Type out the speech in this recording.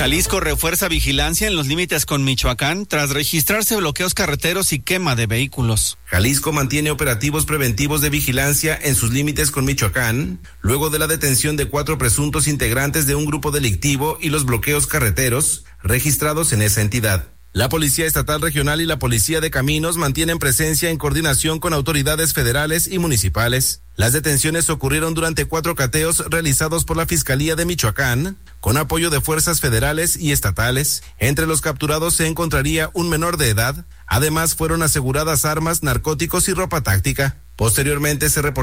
Jalisco refuerza vigilancia en los límites con Michoacán tras registrarse bloqueos carreteros y quema de vehículos. Jalisco mantiene operativos preventivos de vigilancia en sus límites con Michoacán, luego de la detención de 4 presuntos integrantes de un grupo delictivo y los bloqueos carreteros registrados en esa entidad. La Policía Estatal Regional y la Policía de Caminos mantienen presencia en coordinación con autoridades federales y municipales. Las detenciones ocurrieron durante 4 cateos realizados por la Fiscalía de Michoacán, con apoyo de fuerzas federales y estatales. Entre los capturados se encontraría un menor de edad. Además, fueron aseguradas armas, narcóticos y ropa táctica. Posteriormente se reportó